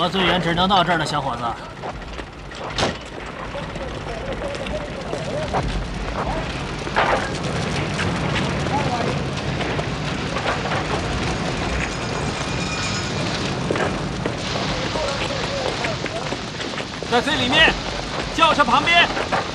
我最远只能到这儿了，小伙子。 在最里面，轿车旁边。